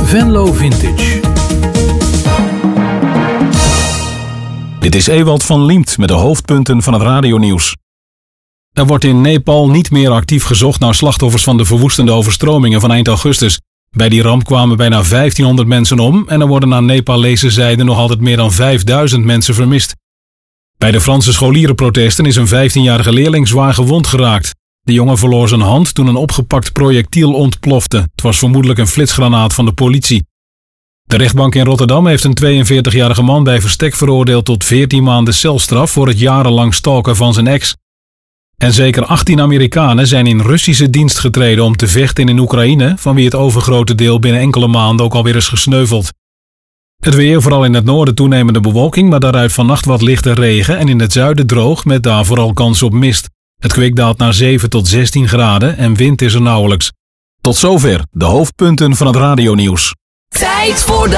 Venlo Vintage. Dit is Ewald van Liemt met de hoofdpunten van het radionieuws. Er wordt in Nepal niet meer actief gezocht naar slachtoffers van de verwoestende overstromingen van eind augustus. Bij die ramp kwamen bijna 1500 mensen om en er worden naar Nepalese zijde nog altijd meer dan 5000 mensen vermist. Bij de Franse scholierenprotesten is een 15-jarige leerling zwaar gewond geraakt. De jongen verloor zijn hand toen een opgepakt projectiel ontplofte. Het was vermoedelijk een flitsgranaat van de politie. De rechtbank in Rotterdam heeft een 42-jarige man bij verstek veroordeeld tot 14 maanden celstraf voor het jarenlang stalken van zijn ex. En zeker 18 Amerikanen zijn in Russische dienst getreden om te vechten in Oekraïne, van wie het overgrote deel binnen enkele maanden ook alweer is gesneuveld. Het weer, vooral in het noorden toenemende bewolking, maar daaruit vannacht wat lichte regen en in het zuiden droog met daar vooral kans op mist. Het kwik daalt naar 7 tot 16 graden en wind is er nauwelijks. Tot zover de hoofdpunten van het radionieuws. Tijd voor de